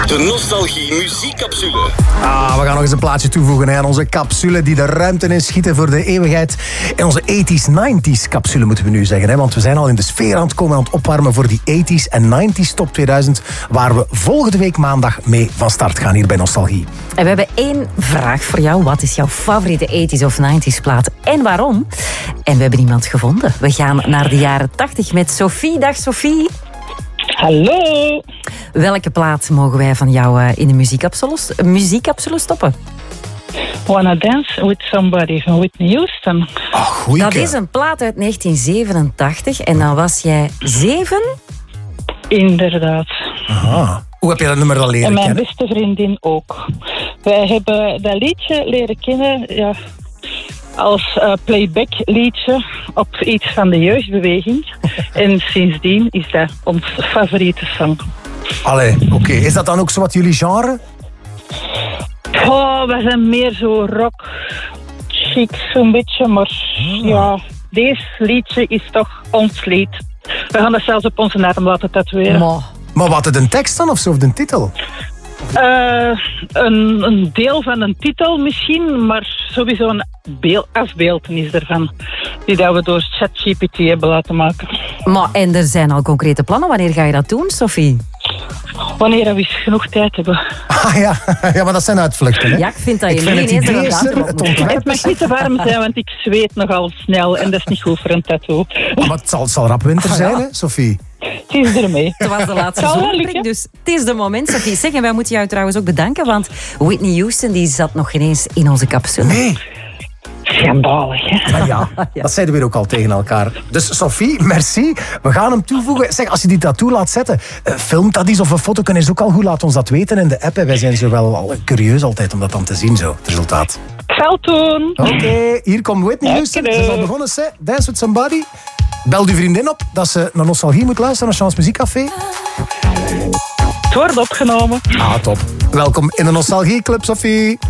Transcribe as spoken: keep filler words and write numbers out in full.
De Nostalgie Muziekcapsule. Ah, we gaan nog eens een plaatje toevoegen hè, aan onze capsule die de ruimte in schieten voor de eeuwigheid. En onze eighties nineties capsule moeten we nu zeggen. Hè, want we zijn al in de sfeer aan het komen, aan het opwarmen voor die eighties en nineties top tweeduizend. Waar we volgende week maandag mee van start gaan hier bij Nostalgie. En we hebben één vraag voor jou. Wat is jouw favoriete eighties of nineties plaat en waarom? En we hebben iemand gevonden. We gaan naar de jaren tachtig met Sophie. Dag Sophie. Hallo. Welke plaat mogen wij van jou uh, in de muziekcapsule, muziekcapsule stoppen? Wanna Dance with Somebody van Whitney Houston. Oh, goeie Dat is een plaat uit negentien zevenentachtig en dan was jij zeven? Inderdaad. Aha. Hoe heb je dat nummer dan leren En mijn kennen? beste vriendin ook. Wij hebben dat liedje leren kennen ja, als uh, playback liedje op iets van de jeugdbeweging. En sindsdien is dat ons favoriete song. Allee, oké. Okay. Is dat dan ook zo wat jullie genre? Oh, wij zijn meer zo rock, chic zo'n beetje, maar ah. ja, deze liedje is toch ons lied. We gaan dat zelfs op onze arm laten tatoeëren. Ma. Maar wat, het een tekst dan of zo, of de titel? Uh, een, een deel van een titel misschien, maar sowieso een beeld, afbeeldenis ervan. Die dat we door ChatGPT hebben laten maken. Maar en er zijn al concrete plannen. Wanneer ga je dat doen, Sophie? Wanneer we genoeg tijd hebben. Ah ja, ja, maar dat zijn uitvluchten, hè? Ja, ik vind dat je ik niet vind ineens het er idee aan is er, het ontwerp Het mag niet te warm zijn, want ik zweet nogal snel en dat is niet goed voor een tattoo. Oh, maar het zal, het zal rap winter Ah, zijn, ja. hè, Sophie? Het is ermee. Het was de laatste Zal wel zonnebril, lukken. dus het is de moment, Sophie. Zeg, en wij moeten jou trouwens ook bedanken, want Whitney Houston die zat nog geen eens in onze capsule. Nee. Schandalig, hè? Ah, ja, Ja. dat zeiden we ook al tegen elkaar. Dus Sophie, merci. We gaan hem toevoegen. Zeg, als je die tattoo laat zetten, uh, filmt dat eens of een foto kan is ook al goed. Laat ons dat weten in de app. Hè. Wij zijn zo wel al curieus altijd om dat dan te zien, zo, het resultaat. Ik zal het doen. Oké, okay, hier komt Whitney Houston. Ze is al begonnen, ze. Dance with Somebody. Bel uw vriendin op dat ze naar Nostalgie moet luisteren, naar Chance Muziekcafé. Het wordt opgenomen. Ah, top. Welkom in de Nostalgie Club, Sophie.